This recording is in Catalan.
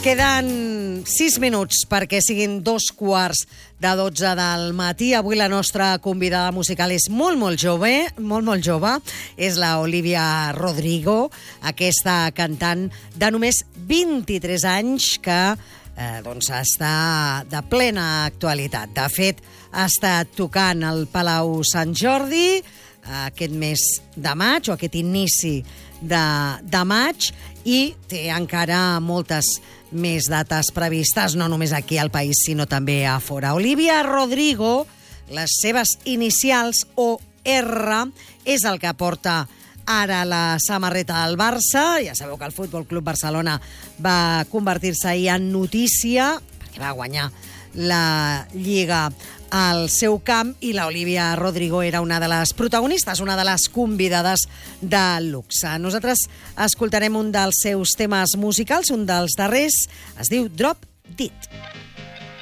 Queden 6 minuts perquè siguin 2:15 del matí. Avui la nostra convidada musical és molt jove, molt jove. És la Olivia Rodrigo, aquesta cantant de només 23 anys que està de plena actualitat. De fet, ha estat tocant al Palau Sant Jordi aquest mes de maig, o aquest inici de maig, i té encara moltes més dates previstes, no només aquí al país, sinó també a fora. Olivia Rodrigo, les seves inicials, OR, és el que porta ara la samarreta del Barça. Ja sabeu que el Futbol Club Barcelona va convertir-se ahir en notícia perquè va guanyar la Lliga al seu camp, i la Olivia Rodrigo era una de les protagonistes, una de les convidades de luxe. Nosaltres escoltarem un dels seus temes musicals, un dels darrers, es diu Drop Dead.